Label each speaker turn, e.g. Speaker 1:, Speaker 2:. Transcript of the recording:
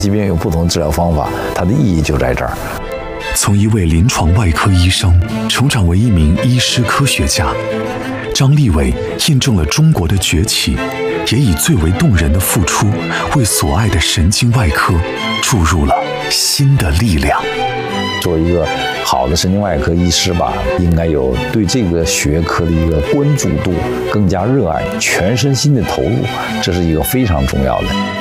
Speaker 1: 疾病有不同治疗方法，它的意义就在这儿。
Speaker 2: 从一位临床外科医生成长为一名医师科学家，张立伟印证了中国的崛起，也以最为动人的付出，为所爱的神经外科注入了新的力量。
Speaker 1: 作为一个好的神经外科医师吧，应该有对这个学科的一个关注度，更加热爱，全身心的投入，这是一个非常重要的。